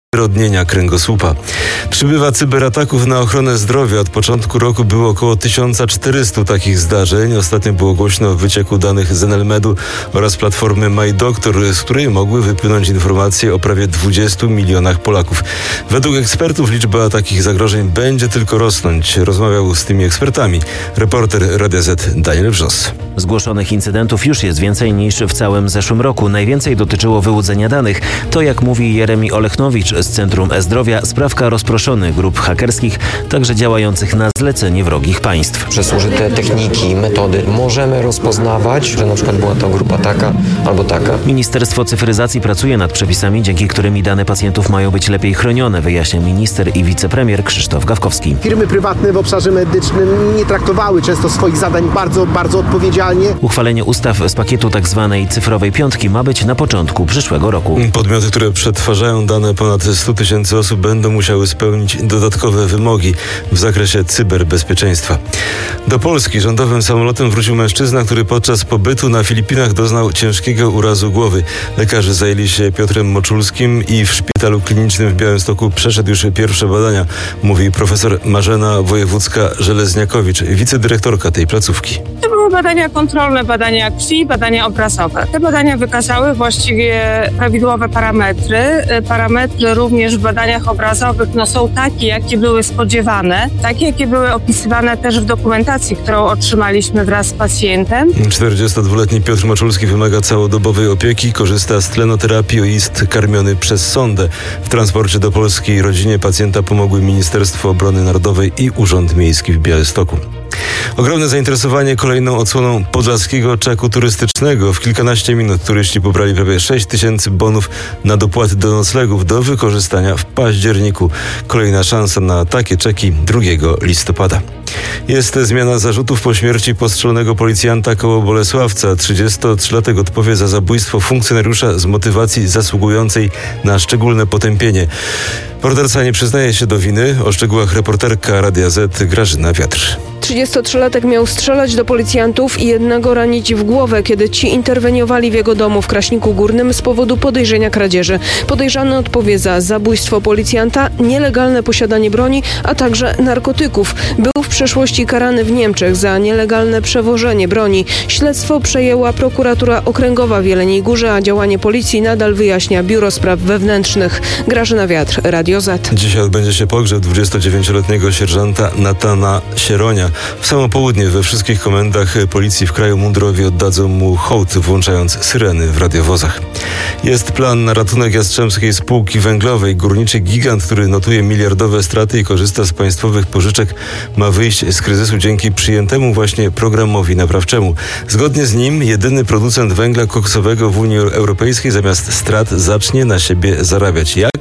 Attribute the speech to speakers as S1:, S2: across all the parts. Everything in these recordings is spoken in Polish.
S1: zwyrodnienia kręgosłupa. Przybywa cyberataków na ochronę zdrowia. Od początku roku było około 1400 takich zdarzeń. Ostatnio było głośno o wycieku danych z NLMedu oraz platformy MyDoctor, z której mogły wypłynąć informacje o prawie 20 milionach Polaków. Według ekspertów liczba takich zagrożeń będzie tylko rosnąć. Rozmawiał z tymi ekspertami reporter Radia Z Daniel Wrzos.
S2: Zgłoszonych incydentów już jest więcej niż w całym zeszłym roku. Najwięcej dotyczyło wyłudzenia danych. To, jak mówi Jeremi Olechnowicz z Centrum E-Zdrowia, sprawka rozproszonych grup hakerskich, także działających na zlecenie wrogich państw.
S3: Przez użyte techniki, metody możemy rozpoznawać, że na przykład była to grupa taka albo taka.
S2: Ministerstwo Cyfryzacji pracuje nad przepisami, dzięki którymi dane pacjentów mają być lepiej chronione, wyjaśnia minister i wicepremier Krzysztof Gawkowski.
S4: Firmy prywatne w obszarze medycznym nie traktowały często swoich zadań bardzo odpowiedzialnie.
S2: Uchwalenie ustaw z pakietu tzw. cyfrowej piątki ma być na początku przyszłego roku.
S1: Podmioty, które przetwarzają dane ponad 100 tysięcy osób, będą musiały spełnić dodatkowe wymogi w zakresie cyberbezpieczeństwa. Do Polski rządowym samolotem wrócił mężczyzna, który podczas pobytu na Filipinach doznał ciężkiego urazu głowy. Lekarze zajęli się Piotrem Moczulskim i w szpitalu klinicznym w Białymstoku przeszedł już pierwsze badania, mówi profesor Marzena Wojewódzka-Żelezniakowicz, wicedyrektorka tej placówki.
S5: To były badania kontrolne, badania krwi, badania obrazowe. Te badania wykazały właściwie prawidłowe parametry. Parametry również w badaniach obrazowych są takie, jakie były spodziewane, takie, jakie były opisywane też w dokumentacji, którą otrzymaliśmy wraz z pacjentem.
S1: 42-letni Piotr Moczulski wymaga całodobowej opieki, korzysta z tlenoterapii i jest karmiony przez sondę. W transporcie do Polski rodzinie pacjenta pomogły Ministerstwo Obrony Narodowej i Urząd Miejski w Białymstoku. Ogromne zainteresowanie kolejną odsłoną podlaskiego czeku turystycznego. W kilkanaście minut turyści pobrali prawie 6 tysięcy bonów na dopłaty do noclegów do wykorzystania w październiku. Kolejna szansa na takie czeki 2 listopada. Jest zmiana zarzutów po śmierci postrzelonego policjanta koło Bolesławca. 33-latek odpowie za zabójstwo funkcjonariusza z motywacji zasługującej na szczególne potępienie. Morderca nie przyznaje się do winy. O szczegółach reporterka Radia Z Grażyna Wiatr.
S6: 33-latek miał strzelać do policjantów i jednego ranić w głowę, kiedy ci interweniowali w jego domu w Kraśniku Górnym z powodu podejrzenia kradzieży. Podejrzany odpowie za zabójstwo policjanta, nielegalne posiadanie broni, a także narkotyków. Był w przeszłości karany w Niemczech za nielegalne przewożenie broni. Śledztwo przejęła prokuratura okręgowa w Jeleniej Górze, a działanie policji nadal wyjaśnia Biuro Spraw Wewnętrznych. Grażyna Wiatr, Radio Z.
S1: Dzisiaj odbędzie się pogrzeb 29-letniego sierżanta Natana Sieronia. W samo południe we wszystkich komendach policji w kraju mundurowi oddadzą mu hołd, włączając syreny w radiowozach. Jest plan na ratunek Jastrzębskiej Spółki Węglowej. Górniczy gigant, który notuje miliardowe straty i korzysta z państwowych pożyczek, ma wyjść z kryzysu dzięki przyjętemu właśnie programowi naprawczemu. Zgodnie z nim jedyny producent węgla koksowego w Unii Europejskiej zamiast strat zacznie na siebie zarabiać. Jak?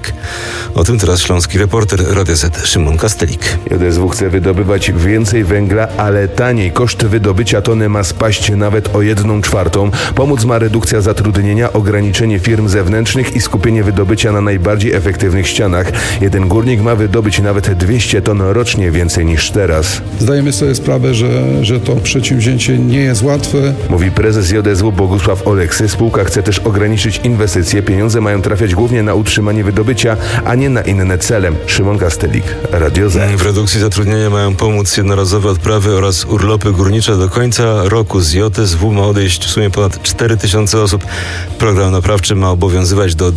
S1: O tym teraz śląski reporter Radia Z Szymon Kastelik.
S7: JSW chce wydobywać więcej węgla, ale taniej. Koszt wydobycia tony ma spaść nawet o 1/4. Pomóc ma redukcja zatrudnienia, ograniczenie firm zewnętrznych i skupienie wydobycia na najbardziej efektywnych ścianach. Jeden górnik ma wydobyć nawet 200 ton rocznie więcej niż teraz.
S8: Zdajemy sobie sprawę, że to przedsięwzięcie nie jest łatwe.
S7: Mówi prezes JSW Bogusław Oleksy. Spółka chce też ograniczyć inwestycje. Pieniądze mają trafiać głównie na utrzymanie wydobycia, a nie na inne cele. Szymon Kastelik, Radio Z.
S1: W redukcji zatrudnienia mają pomóc jednorazowe odprawy oraz urlopy górnicze. Do końca roku z JSW ma odejść w sumie ponad 4000 osób. Program naprawczy ma obowiązywać do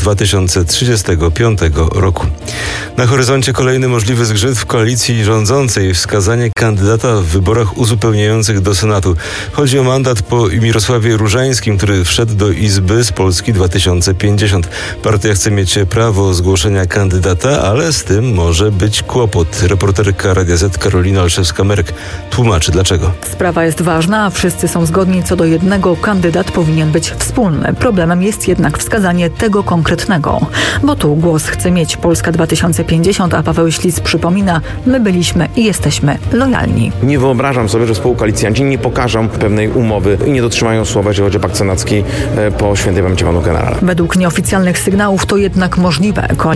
S1: 2035 roku. Na horyzoncie kolejny możliwy zgrzyt w koalicji rządzącej. Wskazanie kandydata w wyborach uzupełniających do Senatu. Chodzi o mandat po Mirosławie Różańskim, który wszedł do Izby z Polski 2050. Partia chce mieć prawo zgłoszenia kandydata, ale z tym może być kłopot. Reporterka Radia Z Karolina Olszewska-Merk tłumaczy dlaczego.
S9: Sprawa jest ważna, a wszyscy są zgodni co do jednego. Kandydat powinien być wspólny. Problemem jest jednak wskazanie tego konkretnego. Bo tu głos chce mieć Polska 2050, a Paweł Ślic przypomina, my byliśmy i jesteśmy lojalni.
S10: Nie wyobrażam sobie, że współkoalicjanci nie pokażą pewnej umowy i nie dotrzymają słowa, jeżeli chodzi o pakt senacki po świętej pamięci panu generale.
S9: Według nieoficjalnych sygnałów to jednak możliwe. Koalicję czeka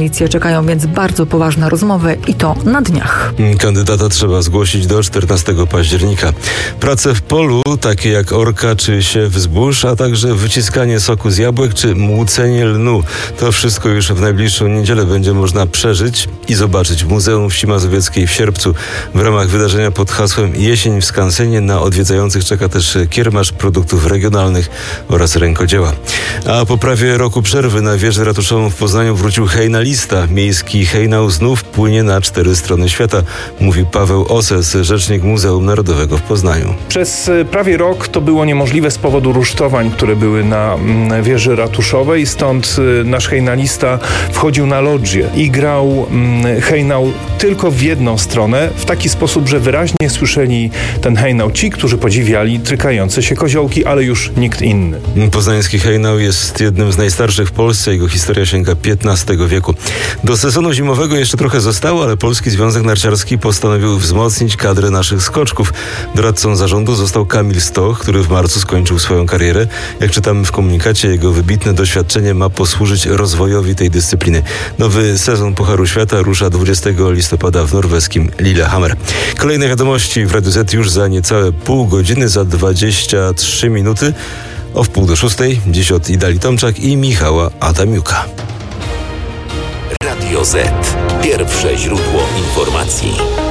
S9: czekają więc bardzo poważne rozmowy i to na dniach.
S1: Kandydata trzeba zgłosić do 14 października. Prace w polu, takie jak orka czy siew zbóż, a także wyciskanie soku z jabłek czy młócenie lnu. To wszystko już w najbliższą niedzielę będzie można przeżyć i zobaczyć w Muzeum Wsi Mazowieckiej w Sierpcu. W ramach wydarzenia pod hasłem Jesień w Skansenie na odwiedzających czeka też kiermasz produktów regionalnych oraz rękodzieła. A po prawie roku przerwy na wieżę ratuszową w Poznaniu wrócił hejnalista. Miejski hejnał znów płynie na 4 strony świata, mówi Paweł Oses, rzecznik Muzeum Narodowego w Poznaniu.
S11: Przez prawie rok to było niemożliwe z powodu rusztowań, które były na wieży ratuszowej, stąd nasz hejnalista wchodził na lodżię i grał hejnał tylko w jedną stronę, w taki sposób, że wyraźnie słyszeli ten hejnał ci, którzy podziwiali trykające się koziołki, ale już nikt inny.
S1: Poznański hejnał jest jednym z najstarszych w Polsce. Jego historia sięga XV wieku. Do sezonu zimowego jeszcze trochę zostało, ale Polski Związek Narciarski postanowił wzmocnić kadrę naszych skoczków. Doradcą zarządu został Kamil Stoch, który w marcu skończył swoją karierę. Jak czytamy w komunikacie, jego wybitne doświadczenie ma posłużyć rozwojowi tej dyscypliny. Nowy sezon Pucharu Świata rusza 20 listopada w norweskim Lillehammer. Kolejne wiadomości w Radiu Z już za niecałe pół godziny, za 23 minuty. O 5:45. Dziś od Idali Tomczak i Michała Adamiuka.
S12: Radio Z. Pierwsze źródło informacji.